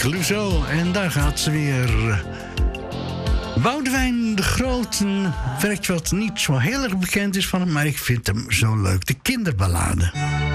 Clouseau. En daar gaat ze weer. Boudewijn de Groot. Een werkje wat niet zo heel erg bekend is van hem, maar ik vind hem zo leuk. De kinderballade.